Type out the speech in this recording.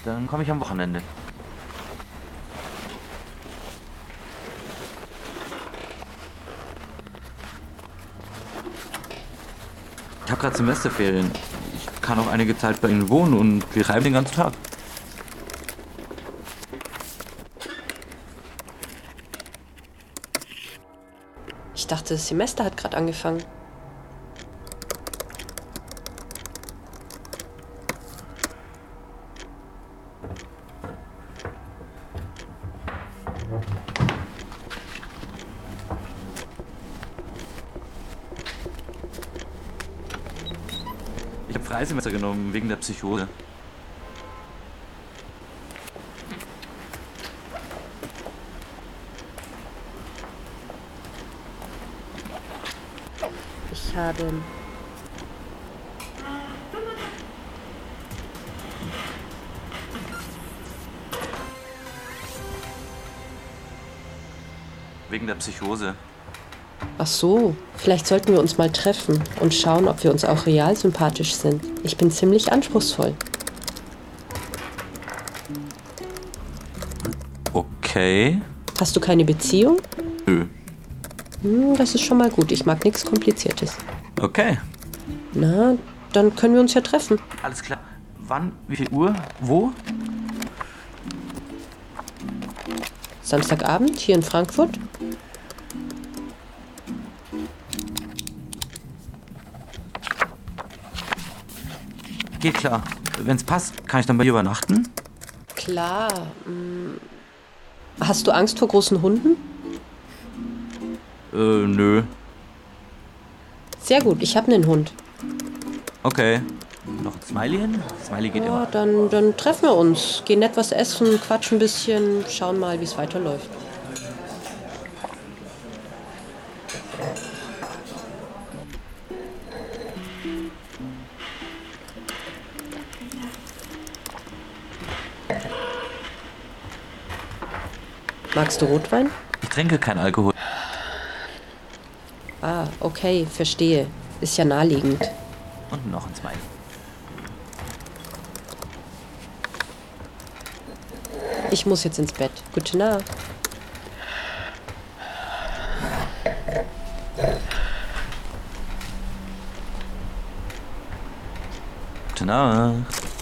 Dann komme ich am Wochenende. Ich habe gerade Semesterferien. Ich kann auch einige Zeit bei Ihnen wohnen und wir reiben den ganzen Tag. Ich dachte, das Semester hat gerade angefangen. Ich habe Freisemester genommen wegen der Psychose. Ich habe... Wegen der Psychose. Ach so, vielleicht sollten wir uns mal treffen und schauen, ob wir uns auch real sympathisch sind. Ich bin ziemlich anspruchsvoll. Okay. Hast du keine Beziehung? Nö. Das ist schon mal gut. Ich mag nichts Kompliziertes. Okay. Na, dann können wir uns ja treffen. Alles klar. Wann? Wie viel Uhr? Wo? Samstagabend hier in Frankfurt? Geht klar. Wenn's passt, kann ich dann bei dir übernachten? Klar. Hast du Angst vor großen Hunden? Nö. Sehr gut, ich habe einen Hund. Okay. Noch ein Smiley hin? Smiley geht Ja, immer. dann treffen wir uns. Gehen nett was essen, quatschen ein bisschen, schauen mal, wie es weiterläuft. Magst du Rotwein? Ich trinke keinen Alkohol. Ah, okay, verstehe. Ist ja naheliegend. Und noch ein Smiley. Ich muss jetzt ins Bett. Gute Nacht. Gute Nacht.